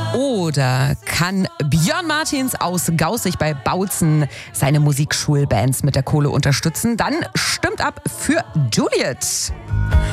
Oder kann Björn Martins aus Gaußig bei Bautzen seine Musikschulbands mit der Kohle unterstützen? Dann stimmt ab für Juliet.